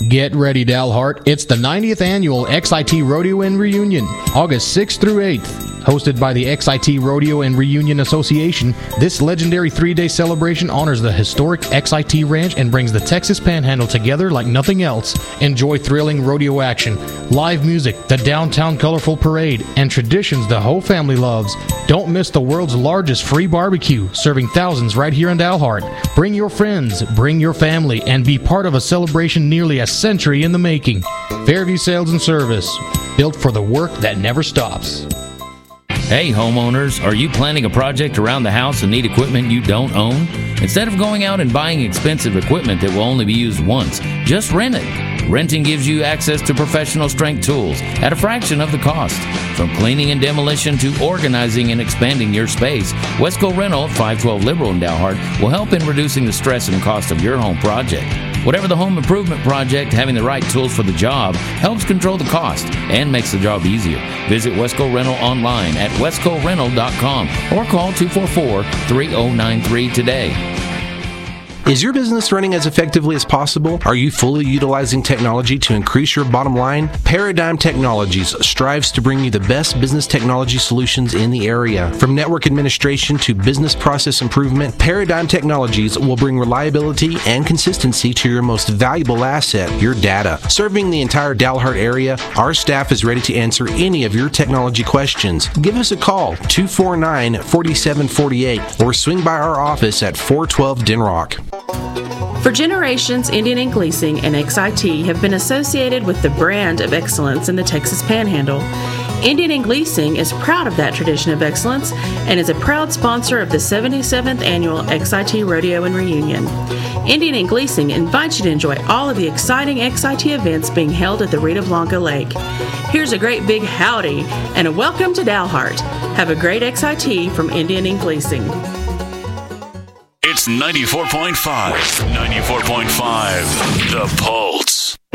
Get ready, Dalhart. It's the 90th annual XIT Rodeo and Reunion, August 6th through 8th. Hosted by the XIT Rodeo and Reunion Association, this legendary 3-day celebration honors the historic XIT Ranch and brings the Texas Panhandle together like nothing else. Enjoy thrilling rodeo action, live music, the downtown colorful parade, and traditions the whole family loves. Don't miss the world's largest free barbecue, serving thousands right here in Dalhart. Bring your friends, bring your family, and be part of a celebration nearly a century in the making. Fairview Sales and Service, built for the work that never stops. Hey homeowners, are you planning a project around the house and need equipment you don't own? Instead of going out and buying expensive equipment that will only be used once, just rent it. Renting gives you access to professional strength tools at a fraction of the cost. From cleaning and demolition to organizing and expanding your space, Wesco Rental at 512 Liberal in Dalhart will help in reducing the stress and cost of your home project. Whatever the home improvement project, having the right tools for the job helps control the cost and makes the job easier. Visit Wesco Rental online at wescorental.com or call 244-3093 today. Is your business running as effectively as possible? Are you fully utilizing technology to increase your bottom line? Paradigm Technologies strives to bring you the best business technology solutions in the area. From network administration to business process improvement, Paradigm Technologies will bring reliability and consistency to your most valuable asset, your data. Serving the entire Dalhart area, our staff is ready to answer any of your technology questions. Give us a call, 249-4748, or swing by our office at 412 Denrock. For generations, Indian Ink Leasing and XIT have been associated with the brand of excellence in the Texas Panhandle. Indian Ink Leasing is proud of that tradition of excellence and is a proud sponsor of the 77th Annual XIT Rodeo and Reunion. Indian Ink Leasing invites you to enjoy all of the exciting XIT events being held at the Rita Blanca Lake. Here's a great big howdy and a welcome to Dalhart. Have a great XIT from Indian Ink Leasing. It's 94.5. 94.5. The Pulse.